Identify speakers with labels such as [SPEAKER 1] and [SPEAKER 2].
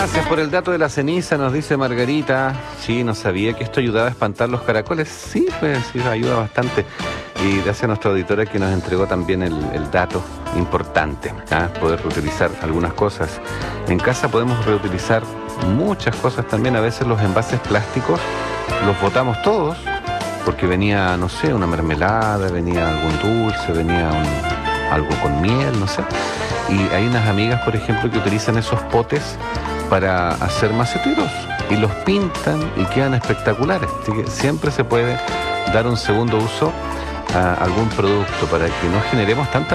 [SPEAKER 1] Gracias por el dato de la ceniza, nos dice Margarita. Sí, no sabía que esto ayudaba a espantar los caracoles. Sí, pues sí, ayuda bastante. Y gracias a nuestra auditora que nos entregó también el dato importante, poder reutilizar algunas cosas. En casa podemos reutilizar muchas cosas también. A veces los envases plásticos los botamos todos porque venía, no sé, una mermelada, venía algún dulce, venía algo con miel, no sé. Y hay unas amigas, por ejemplo, que utilizan esos potes para hacer maceteros y los pintan y quedan espectaculares. Así que siempre se puede dar un segundo uso a algún producto para que no generemos tanta